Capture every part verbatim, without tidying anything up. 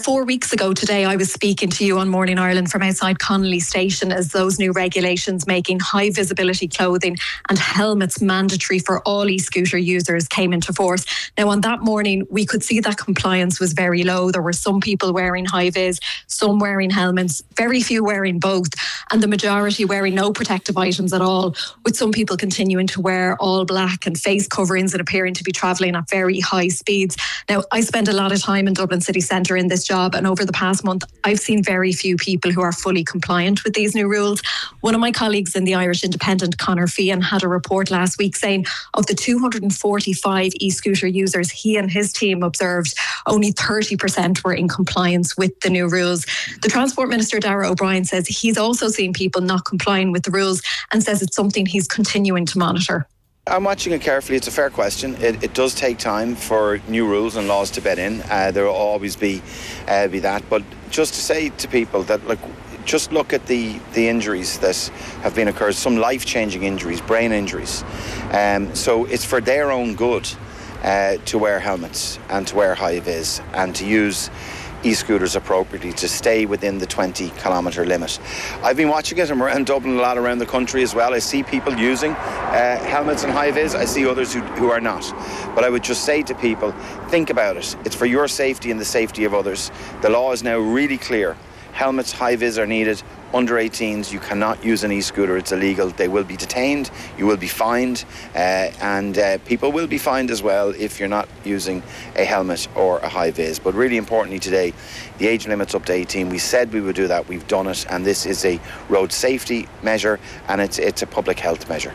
four weeks ago today, I was speaking to you on Morning Ireland from outside Connolly Station as those new regulations making high visibility clothing and helmets mandatory for all e-scooter users came into force. Now, on that morning, we could see that compliance was very low. There were some people wearing high-vis, some wearing helmets, very few wearing both, and the majority wearing no protective items at all, with some people continuing to wear all black and face coverings and appearing to be travelling at very high speeds. Now, I spend a lot of time in Dublin city centre in this job, and over the past month I've seen very few people who are fully compliant with these new rules. One of my colleagues in the Irish Independent, Conor Feehan, had a report last week saying of the two hundred forty-five e-scooter users he and his team observed, only thirty percent were in compliance with the new rules. The Transport Minister, Darragh O'Brien, says he's also seen people not complying with the rules and says it's something he's continuing to monitor. I'm watching it carefully. It's a fair question. It, it does take time for new rules and laws to bed in. Uh, there will always be uh, be that. But just to say to people that, like, just look at the, the injuries that have been occurred, some life-changing injuries, brain injuries. Um, so it's for their own good uh, to wear helmets and to wear high-vis and to use e-scooters appropriately, to stay within the twenty kilometre limit. I've been watching it. I'm around Dublin, a lot around the country as well. I see people using uh, helmets and high-vis. I see others who, who are not. But I would just say to people, think about it. It's for your safety and the safety of others. The law is now really clear. Helmets, high-vis are needed. Under eighteens, you cannot use an e-scooter. It's illegal. They will be detained. You will be fined. Uh, and uh, people will be fined as well if you're not using a helmet or a high-vis. But really importantly today, the age limit's up to eighteen. We said we would do that. We've done it. And this is a road safety measure, and it's, it's a public health measure.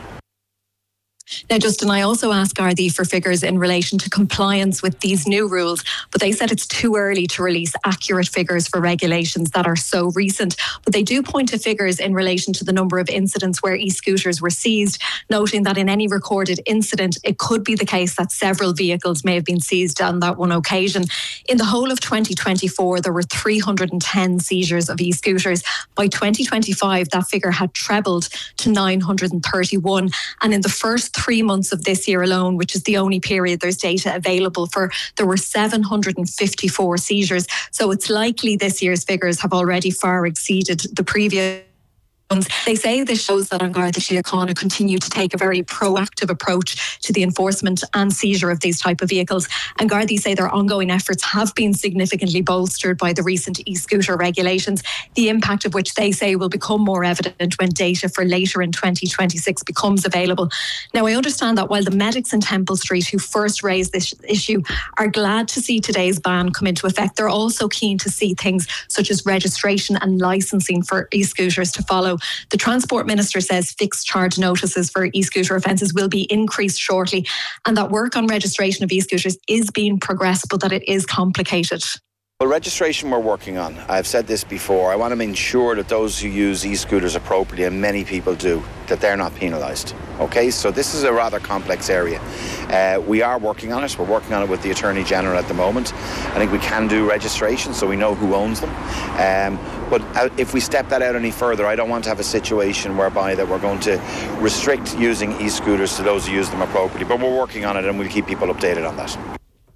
Now, Justin, I also asked Gardaí for figures in relation to compliance with these new rules, but they said it's too early to release accurate figures for regulations that are so recent. But they do point to figures in relation to the number of incidents where e-scooters were seized, noting that in any recorded incident, it could be the case that several vehicles may have been seized on that one occasion. In the whole of twenty twenty-four, there were three hundred ten seizures of e-scooters. By twenty twenty-five, that figure had trebled to nine hundred thirty-one. And in the first three months of this year alone, which is the only period there's data available for, there were seven hundred fifty-four seizures. So it's likely this year's figures have already far exceeded the previous ones. They say this shows that An Garda Síochána continue to take a very proactive approach to the enforcement and seizure of these type of vehicles. And Gardaí say their ongoing efforts have been significantly bolstered by the recent e-scooter regulations, the impact of which they say will become more evident when data for later in twenty twenty-six becomes available. Now, I understand that while the medics in Temple Street who first raised this issue are glad to see today's ban come into effect, they're also keen to see things such as registration and licensing for e-scooters to follow. The Transport Minister says fixed charge notices for e-scooter offences will be increased shortly, and that work on registration of e-scooters is being progressed, but that it is complicated. Well, registration we're working on. I've said this before. I want to ensure that those who use e-scooters appropriately, and many people do, that they're not penalised. Okay, so this is a rather complex area. Uh, we are working on it. We're working on it with the Attorney General at the moment. I think we can do registration so we know who owns them. Um, but if we step that out any further, I don't want to have a situation whereby that we're going to restrict using e-scooters to those who use them appropriately. But we're working on it, and we'll keep people updated on that.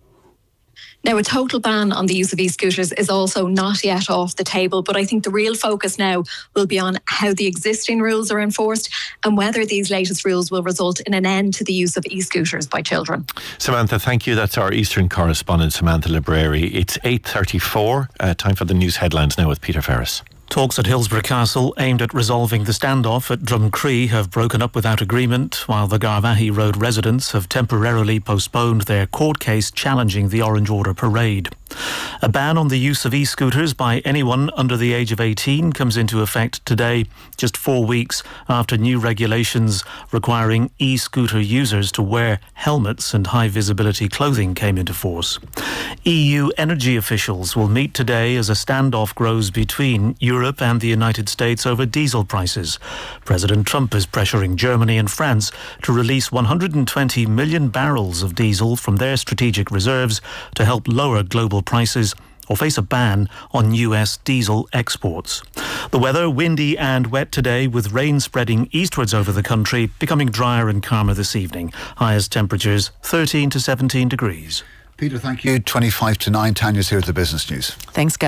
Now, a total ban on the use of e-scooters is also not yet off the table, but I think the real focus now will be on how the existing rules are enforced and whether these latest rules will result in an end to the use of e-scooters by children. Samantha, thank you. That's our Eastern correspondent, Samantha Libreri. It's eight thirty-four. Uh, time for the news headlines now with Peter Ferris. Talks at Hillsborough Castle aimed at resolving the standoff at Drumcree have broken up without agreement, while the Garvaghey Road residents have temporarily postponed their court case challenging the Orange Order parade. A ban on the use of e-scooters by anyone under the age of eighteen comes into effect today, just four weeks after new regulations requiring e-scooter users to wear helmets and high-visibility clothing came into force. E U energy officials will meet today as a standoff grows between Europe and the United States over diesel prices. President Trump is pressuring Germany and France to release one hundred twenty million barrels of diesel from their strategic reserves to help lower global prices or face a ban on U S diesel exports. The weather, windy and wet today with rain spreading eastwards over the country, becoming drier and calmer this evening. Highest temperatures thirteen to seventeen degrees. Peter, thank you. twenty-five to nine. Tanya's here at the Business News. Thanks, guys.